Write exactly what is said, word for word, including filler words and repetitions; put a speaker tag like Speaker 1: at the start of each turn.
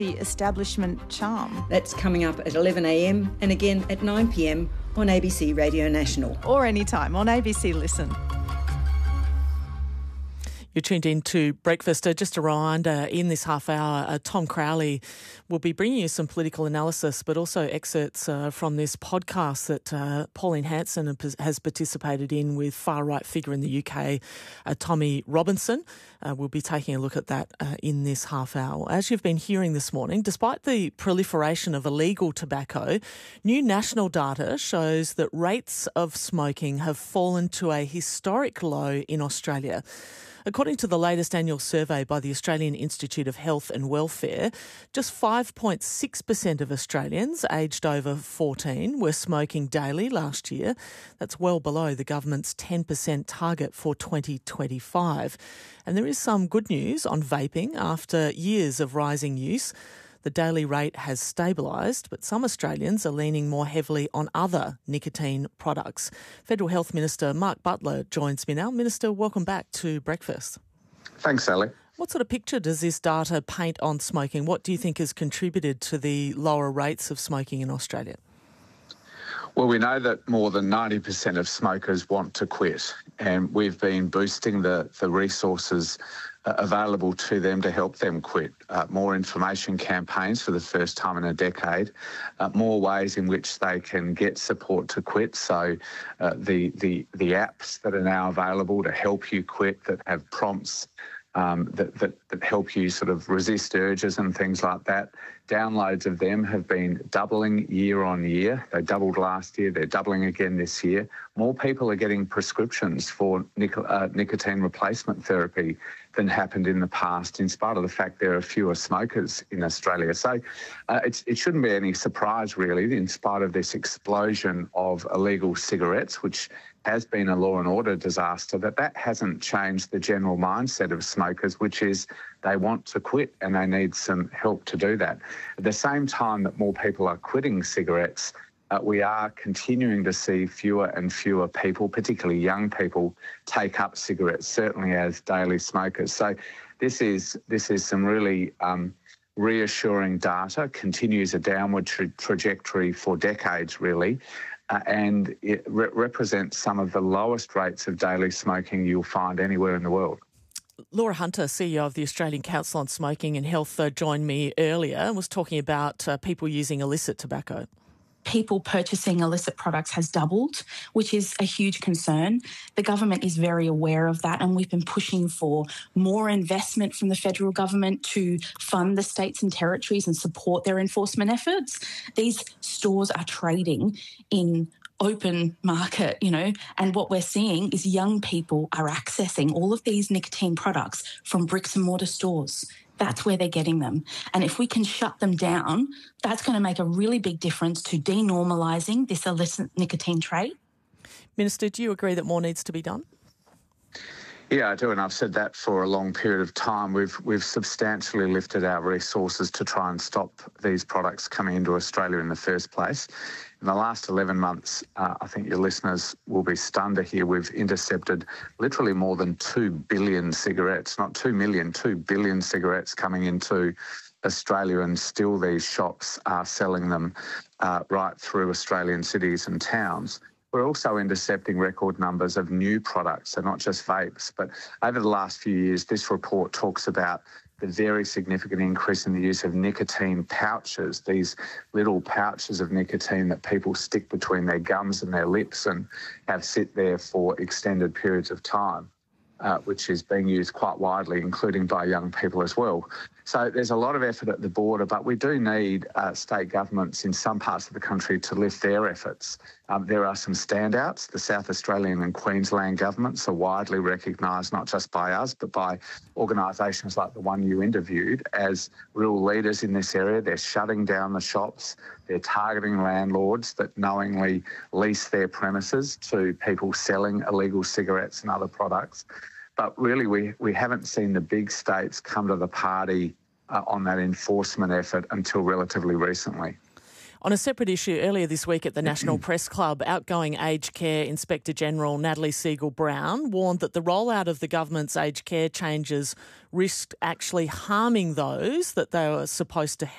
Speaker 1: The establishment charm.
Speaker 2: That's coming up at eleven a m and again at nine p m on A B C Radio National.
Speaker 1: Or anytime on A B C Listen.
Speaker 3: You're tuned in to Breakfast. Uh, just a reminder, in this half hour, uh, Tom Crowley will be bringing you some political analysis, but also excerpts uh, from this podcast that uh, Pauline Hanson has participated in with far-right figure in the U K, uh, Tommy Robinson. Uh, we'll be taking a look at that uh, in this half hour. As you've been hearing this morning, despite the proliferation of illegal tobacco, new national data shows that rates of smoking have fallen to a historic low in Australia. According to the latest annual survey by the Australian Institute of Health and Welfare, just five point six percent of Australians aged over fourteen were smoking daily last year. That's well below the government's ten percent target for twenty twenty-five. And there is some good news on vaping after years of rising use. The daily rate has stabilised, but some Australians are leaning more heavily on other nicotine products. Federal Health Minister Mark Butler joins me now. Minister, welcome back to Breakfast.
Speaker 4: Thanks, Sally.
Speaker 3: What sort of picture does this data paint on smoking? What do you think has contributed to the lower rates of smoking in Australia?
Speaker 4: Well, we know that more than ninety percent of smokers want to quit, and we've been boosting the, the resources uh, available to them to help them quit. Uh, more information campaigns for the first time in a decade, uh, more ways in which they can get support to quit. So uh, the, the, the apps that are now available to help you quit, that have prompts Um, that, that, that help you sort of resist urges and things like that. Downloads of them have been doubling year on year. They doubled last year. They're doubling again this year. More people are getting prescriptions for nic- uh, nicotine replacement therapy than happened in the past, in spite of the fact there are fewer smokers in Australia. So uh, it's, it shouldn't be any surprise, really, in spite of this explosion of illegal cigarettes, which has been a law and order disaster, that that hasn't changed the general mindset of smokers, which is they want to quit and they need some help to do that. At the same time that more people are quitting cigarettes, uh, we are continuing to see fewer and fewer people, particularly young people, take up cigarettes, certainly as daily smokers. So this is this is some really um, reassuring data, continues a downward tra- trajectory for decades, really. Uh, and it re- represents some of the lowest rates of daily smoking you'll find anywhere in the world.
Speaker 3: Laura Hunter, C E O of the Australian Council on Smoking and Health, uh, joined me earlier and was talking about uh, people using illicit tobacco.
Speaker 5: People purchasing illicit products has doubled, which is a huge concern. The government is very aware of that, and we've been pushing for more investment from the federal government to fund the states and territories and support their enforcement efforts. These stores are trading in open market, you know, and what we're seeing is young people are accessing all of these nicotine products from bricks and mortar stores. That's where they're getting them. And if we can shut them down, that's going to make a really big difference to denormalising this illicit nicotine trade.
Speaker 3: Minister, do you agree that more needs to be done?
Speaker 4: Yeah, I do, and I've said that for a long period of time. We've we've substantially lifted our resources to try and stop these products coming into Australia in the first place. In the last eleven months, uh, I think your listeners will be stunned to hear we've intercepted literally more than two billion cigarettes, not two million, two billion cigarettes coming into Australia, and still these shops are selling them uh, right through Australian cities and towns. We're also intercepting record numbers of new products, so not just vapes. But over the last few years, this report talks about the very significant increase in the use of nicotine pouches, these little pouches of nicotine that people stick between their gums and their lips and have sit there for extended periods of time, uh, which is being used quite widely, including by young people as well. So there's a lot of effort at the border, but we do need uh, state governments in some parts of the country to lift their efforts. Um, there are some standouts. The South Australian and Queensland governments are widely recognised, not just by us, but by organisations like the one you interviewed, as real leaders in this area. They're shutting down the shops. They're targeting landlords that knowingly lease their premises to people selling illegal cigarettes and other products. But really, we, we haven't seen the big states come to the party uh, on that enforcement effort until relatively recently.
Speaker 3: On a separate issue, earlier this week at the National Press Club, outgoing Aged Care Inspector General Natalie Segal-Brown warned that the rollout of the government's aged care changes risked actually harming those that they were supposed to